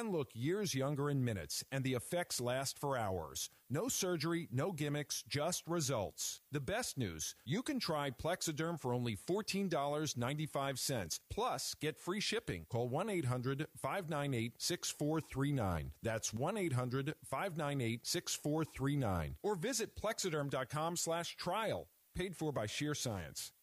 can look years younger in minutes, and the effects last for hours. No surgery, no gimmicks, just results. The best news, you can try Plexiderm for only $14.95. Plus, get free shipping. Call 1-800-598-6439. That's 1-800-598-6439. Or visit Plexiderm.com/trial. Paid for by Sheer Science.